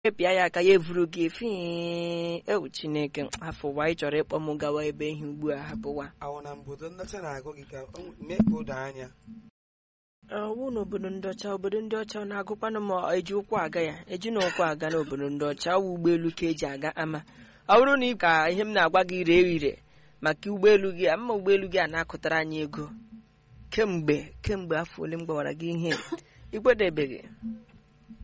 pịa ya aka ya evuru gị fi ewu Chineke hapụwa ị chọrọ ịkpọ m gawa ebe ihe ugbu a hapụwa awụ na mbodo nnacha na-agụ gị ka mee ka o doo anya ọwụ n'obodo ndị ọcha ọ na-agụkwanụ ma eji ụkwụ aga ya eji na ụkwụ aga n'obodo ndị ọcha ọwụ ụgbọelu ka eji aga ama ọ bụrụ na ị ka ihe m na-agwa gị ire maka ụgbọelu gị ama ụgbọelu gị a na-akụtara anyị ego kemgbe afọ ole m gwawara gị ihe ikwedebeghị